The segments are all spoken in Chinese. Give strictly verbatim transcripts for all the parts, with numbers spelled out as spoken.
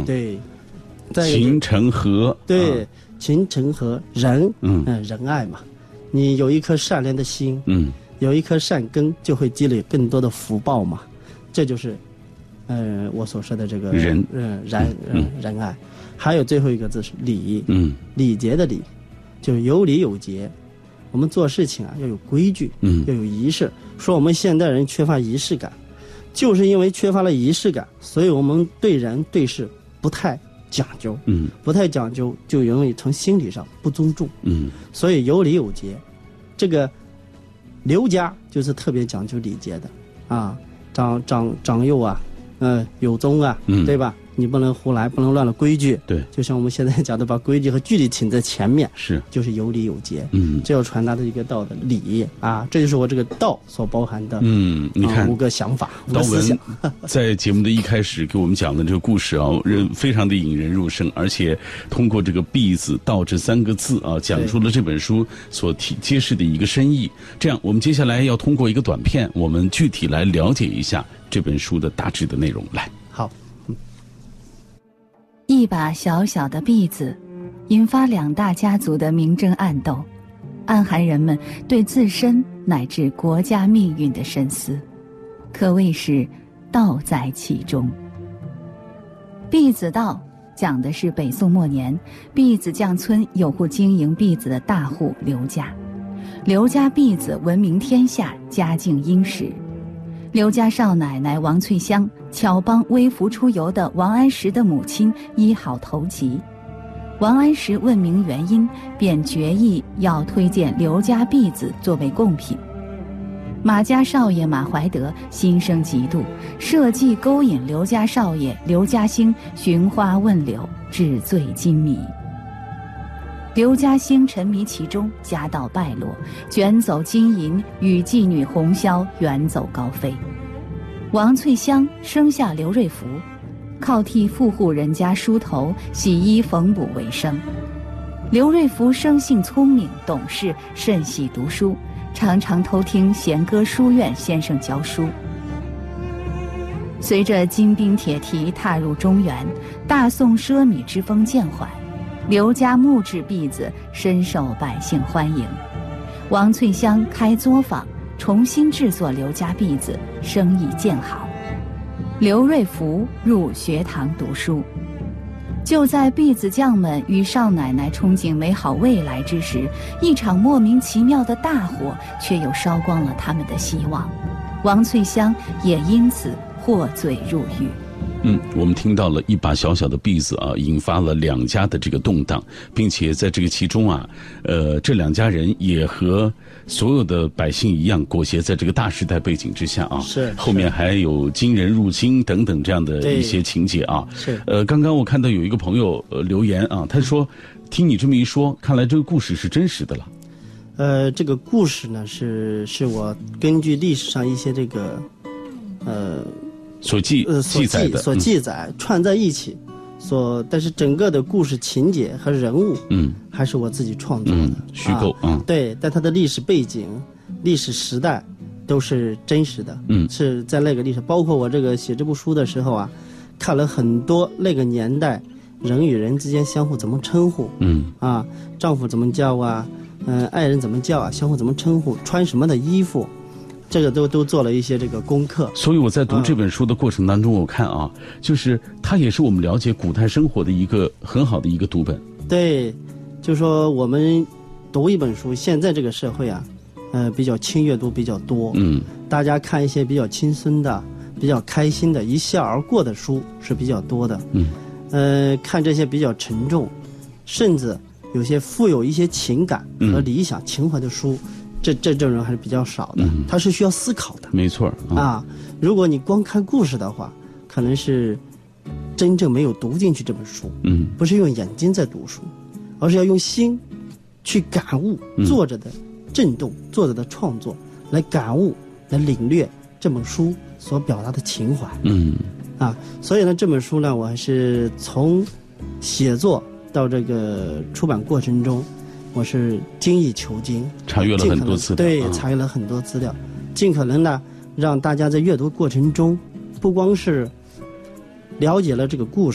对， 情成和， 对，啊、情成和仁， 嗯、 呃，仁爱嘛。你有一颗善良的心， 嗯， 有一颗善根，就会积累更多的福报嘛。这就是，呃，我所说的这个仁， 嗯，仁，嗯，仁爱。还有最后一个字是礼， 嗯， 礼节的礼，就是有礼有节。我们做事情啊要有规矩， 嗯， 要有仪式。说我们现代人缺乏仪式感，就是因为缺乏了仪式感，所以我们对人对事不太讲究， 嗯， 不太讲究，就容易从心理上不尊重， 嗯， 所以有礼有节。这个刘家就是特别讲究礼节的啊，长长长幼啊，呃，有宗啊， 嗯， 对吧？你不能胡来，不能乱了规矩。 对， 就像我们现在讲的，把规矩和纪律请在前面， 是， 就是有礼有节。 嗯， 这要传达的一个道的礼啊，这就是我这个道所包含的。 嗯，你看、 啊、五个想法， 刀文在节目的一开始给我们讲的这个故事啊，人非常的引人入胜，而且通过这个“婢子道”这三个字啊，讲出了这本书所提揭示的一个深意。这样，我们接下来要通过一个短片，我们具体来了解一下这本书的大致的内容。来， 好。 一把小小的篦子，引发两大家族的明争暗斗，暗含人们对自身乃至国家命运的深思，可谓是道在其中。篦子道讲的是北宋末年，篦子匠村有户经营篦子的大户刘家。刘家篦子闻名天下，家境殷实。刘家少奶奶王翠香巧帮微服出游的王安石的母亲医好头疾，王安石问明原因，便决意要推荐刘家篦子作为贡品。马家少爷马怀德心生嫉妒，设计勾引刘家少爷刘家兴寻花问柳，纸醉金迷。刘家兴沉迷其中，家道败落，卷走金银，与妓女红绡远走高飞。王翠香生下刘瑞福，靠替富户人家梳头、洗衣、缝补为生。刘瑞福生性聪明懂事，甚喜读书，常常偷听弦歌书院先生教书。随着金兵铁蹄踏入中原，大宋奢靡之风渐缓，刘家木质篦子深受百姓欢迎。王翠香开作坊，重新制作刘家篦子，生意渐好。刘瑞福入学堂读书。就在篦子匠们与少奶奶憧憬美好未来之时，一场莫名其妙的大火却又烧光了他们的希望。王翠香也因此获罪入狱。 嗯，我们听到了一把小小的篦子啊，引发了两家的这个动荡，并且在这个其中啊，呃，这两家人也和所有的百姓一样，裹挟在这个大时代背景之下啊。 是。 后面还有金人入京等等这样的一些情节啊。 是。 呃，刚刚我看到有一个朋友呃留言啊，他说，听你这么一说，看来这个故事是真实的了。 呃，这个故事呢，是是我根据历史上一些这个，呃。 所记呃记载的所记载、嗯、串在一起，所但是整个的故事情节和人物，嗯，还是我自己创作的， 嗯、虚构啊、嗯。 对，但它的历史背景、历史时代都是真实的， 嗯， 是在那个历史。包括我这个写这部书的时候啊，看了很多那个年代人与人之间相互怎么称呼， 嗯， 啊，丈夫怎么叫啊，嗯、呃，爱人怎么叫啊，相互怎么称呼，穿什么的衣服。这个都都做了一些这个功课， 所以我在读这本书的过程当中，我看啊，嗯、就是它也是我们了解古代生活的一个很好的一个读本。 对，就说我们读一本书，现在这个社会啊，呃，比较轻阅读比较多， 嗯， 大家看一些比较轻松的、比较开心的、一笑而过的书是比较多的， 嗯， 呃，看这些比较沉重，甚至有些富有一些情感和理想、嗯、情怀的书。这这这种人还是比较少的，他是需要思考的。 没错、 嗯、啊，如果你光看故事的话，可能是真正没有读进去这本书。 嗯， 不是用眼睛在读书，而是要用心去感悟作者的震动、嗯、作者的创作，来感悟、来领略这本书所表达的情怀。 嗯， 啊，所以呢，这本书呢，我还是从写作到这个出版过程中。我是精益求精， 查阅了很多资料， 对，啊、查阅了很多资料，尽可能呢让大家在阅读过程中，不光是了解了这个故事，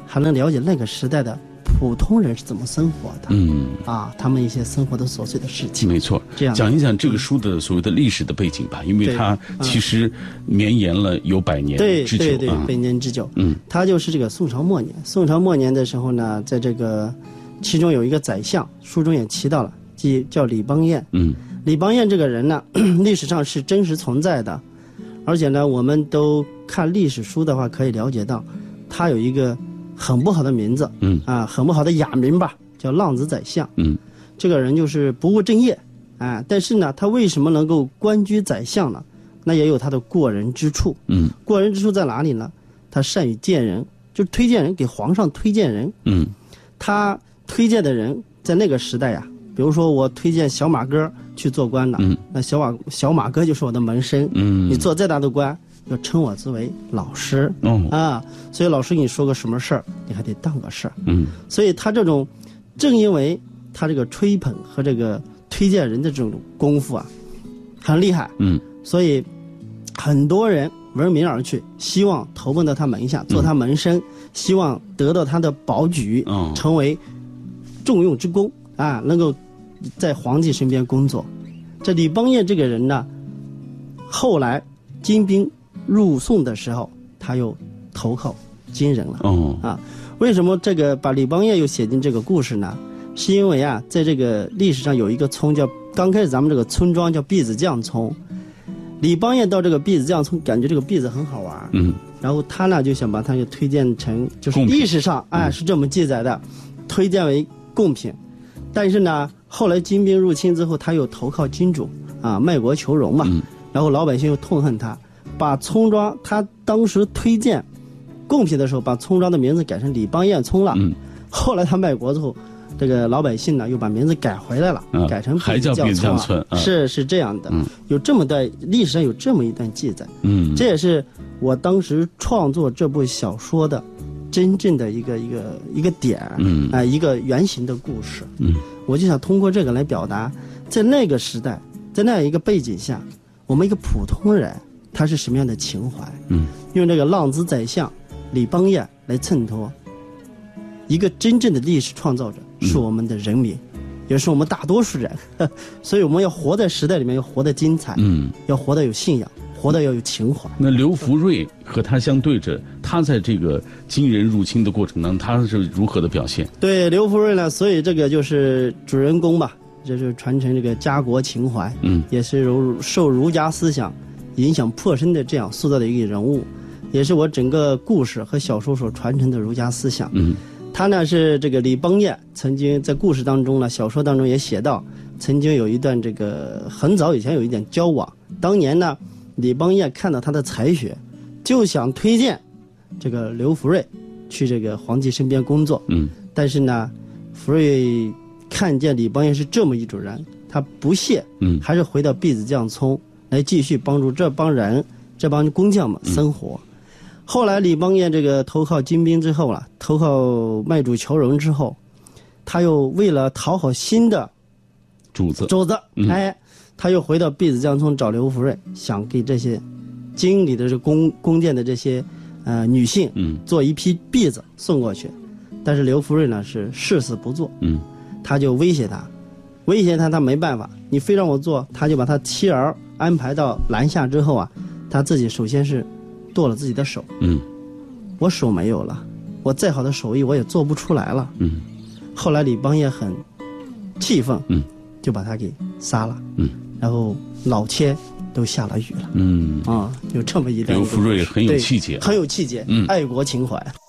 还能了解那个时代的普通人是怎么生活的。 嗯， 啊，他们一些生活的琐碎的事情。 没错， 这样讲一讲这个书的所谓的历史的背景吧，因为它其实绵延了有百年之久。 对对对， 啊、 百年之久。 嗯， 它就是这个宋朝末年。宋朝末年的时候呢，在这个其中有一个宰相，书中也提到了，即叫李邦彦。 嗯， 李邦彦这个人呢，历史上是真实存在的，而且呢，我们都看历史书的话，可以了解到，他有一个很不好的名字。 嗯， 啊，很不好的雅名吧，叫浪子宰相。 嗯， 这个人就是不务正业。啊，但是呢，他为什么能够官居宰相呢？那也有他的过人之处。 嗯， 过人之处在哪里呢？他善于荐人，就是推荐人，给皇上推荐人。 嗯， 他推荐的人在那个时代呀，比如说我推荐小马哥去做官了， 嗯， 那小马小马哥就是我的门生。 嗯， 你做再大的官，要称我之为老师。 哦， 啊，所以老师给你说个什么事儿，你还得当个事儿。 嗯， 所以他这种，正因为他这个吹捧和这个推荐人的这种功夫啊，很厉害。 嗯， 所以很多人闻名而去，希望投奔到他门下，做他门生，嗯、希望得到他的保举， 哦、 成为重用之功啊，能够在皇帝身边工作。这李邦彦这个人呢，后来金兵入宋的时候，他又投靠金人了。 哦， 啊，为什么这个把李邦彦又写进这个故事呢？是因为啊，在这个历史上有一个村叫，刚开始咱们这个村庄叫篦子匠村。李邦彦到这个篦子匠村，感觉这个篦子很好玩，嗯，然后他呢就想把它就推荐成，就是历史上哎是这么记载的，推荐为贡品。但是呢，后来金兵入侵之后，他又投靠金主啊，卖国求荣嘛，然后老百姓又痛恨他，把村庄他当时推荐贡品的时候，把村庄的名字改成李邦彦村了。嗯，后来他卖国之后，这个老百姓呢又把名字改回来了， 嗯、 改成还叫篦子匠村， 啊、是是这样的。嗯，有这么段历史上有这么一段记载。嗯，这也是我当时创作这部小说的真正的一个一个一个点。嗯，啊、呃，一个原型的故事。嗯，我就想通过这个来表达，在那个时代，在那样一个背景下，我们一个普通人他是什么样的情怀。嗯，用这个浪子宰相李邦彦来衬托一个真正的历史创造者是我们的人民，嗯、也是我们大多数人，所以我们要活在时代里面，要活得精彩，嗯，要活得有信仰，活得要有情怀。 那刘福瑞和他相对着，他在这个金人入侵的过程当中，他是如何的表现？ 对刘福瑞呢，所以这个就是主人公吧，就是传承这个家国情怀，嗯，也是儒受儒家思想影响颇深的这样塑造的一个人物，也是我整个故事和小说所传承的儒家思想，嗯。他呢是这个李邦彦，曾经在故事当中呢，小说当中也写到，曾经有一段这个很早以前有一点交往。当年呢，李邦彦看到他的才学，就想推荐这个刘福瑞去这个皇帝身边工作。嗯，但是呢，福瑞看见李邦彦是这么一种人，他不屑，嗯，还是回到篦子匠村来继续帮助这帮人、这帮工匠们生活。嗯，后来李邦彦这个投靠金兵之后了，投靠卖主求荣之后，他又为了讨好新的主子， 主子，嗯、哎，他又回到篦子匠村找刘福瑞，想给这些经理的这宫宫殿的这些呃女性，嗯，做一批篦子送过去。但是刘福瑞呢是誓死不做，嗯，他就威胁他，威胁他，他没办法，你非让我做，他就把他妻儿安排到篮下之后啊，他自己首先是剁了自己的手，嗯，我手没有了，我再好的手艺我也做不出来了，嗯，后来李邦彦很气愤，嗯，就把他给杀了，嗯，然后老千都下了雨了，嗯，啊，有这么一段。 刘福瑞很有气节， 很有气节，嗯，爱国情怀。